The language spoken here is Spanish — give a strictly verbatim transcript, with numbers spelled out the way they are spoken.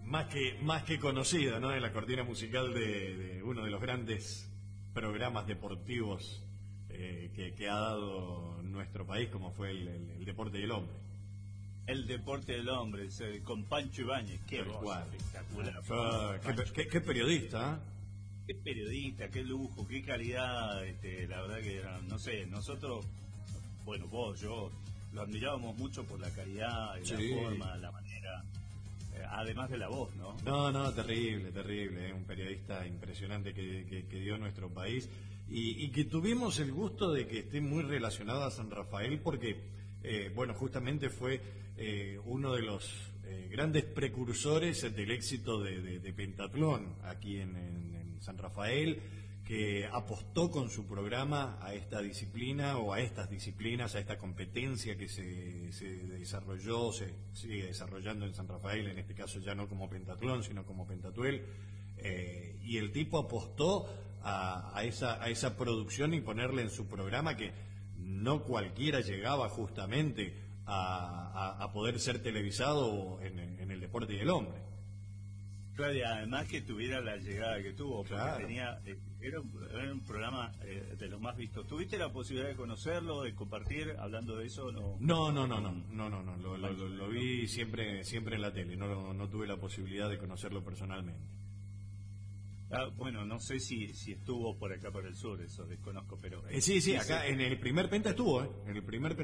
más que más que conocida, ¿no? En la cortina musical de, de uno de los grandes programas deportivos eh, que, que ha dado nuestro país, como fue el, el, el Deporte y el Hombre. El Deporte del Hombre, el, con Pancho Ibáñez, qué Tal voz cual. espectacular. Ah, qué, qué, qué periodista, ¿eh? Qué periodista, qué lujo, qué calidad, este, la verdad que, no sé, nosotros, bueno, vos, yo, lo admirábamos mucho por la calidad, Sí. la forma, la manera, eh, además de la voz, ¿no? No, no, terrible, terrible, ¿eh? Un periodista impresionante que, que, que dio nuestro país y, y que tuvimos el gusto de que esté muy relacionado a San Rafael porque, eh, bueno, justamente fue eh, uno de los eh, grandes precursores del éxito de, de, de Pentatlón aquí en, en, en San Rafael, que apostó con su programa a esta disciplina o a estas disciplinas, a esta competencia que se, se desarrolló, se sigue desarrollando en San Rafael, en este caso ya no como pentatlón, sino como pentatuel, eh, y el tipo apostó a, a, esa, a esa producción y ponerle en su programa que no cualquiera llegaba justamente a, a, a poder ser televisado en, en el Deporte y el Hombre. Claro, y además que tuviera la llegada que tuvo, porque Claro. tenía, eh, era, un, era un programa eh, de los más vistos. ¿Tuviste la posibilidad de conocerlo, de compartir, hablando de eso? No, No, no, no, no, no, no, no, lo, lo, lo, lo vi siempre, siempre en la tele, no, no tuve la posibilidad de conocerlo personalmente. Ah, bueno, no sé si, si estuvo por acá por el sur, eso desconozco, pero... Eh, sí, sí, sí acá sé- en el primer Penta estuvo, ¿eh? En el primer